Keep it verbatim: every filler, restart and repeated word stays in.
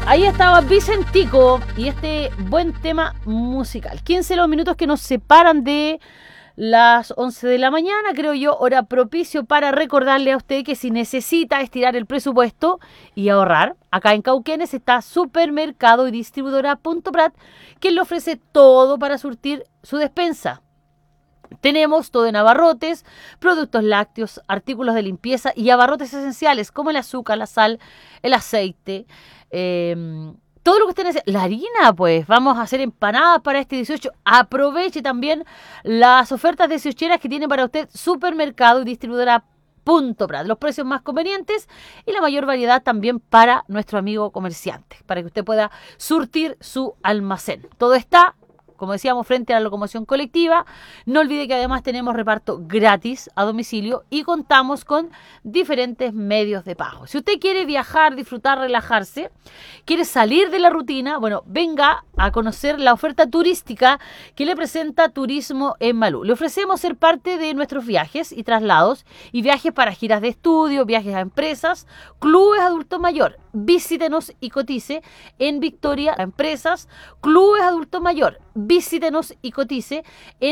Ahí estaba Vicentico y este buen tema musical. quince los minutos que nos separan de las once de la mañana, creo yo, hora propicio para recordarle a usted que si necesita estirar el presupuesto y ahorrar, acá en Cauquenes está Supermercado y Distribuidora Punto Prat, que le ofrece todo para surtir su despensa. Tenemos todo en abarrotes, productos lácteos, artículos de limpieza y abarrotes esenciales como el azúcar, la sal, el aceite, eh, todo lo que usted necesita. La harina, pues, vamos a hacer empanadas para este dieciocho. Aproveche también las ofertas dieciocheras que tiene para usted Supermercado y Distribuidora Punto Prat. Los precios más convenientes y la mayor variedad también para nuestro amigo comerciante, para que usted pueda surtir su almacén. Todo está, como decíamos, frente a la locomoción colectiva. No olvide que además tenemos reparto gratis a domicilio y contamos con diferentes medios de pago. Si usted quiere viajar, disfrutar, relajarse, quiere salir de la rutina, bueno, venga a conocer la oferta turística que le presenta Turismo en Malú. Le ofrecemos ser parte de nuestros viajes y traslados y viajes para giras de estudio, viajes a empresas, clubes adulto mayor. Visítenos y cotice en Victoria, empresas, clubes adulto mayor. Visítenos y cotice en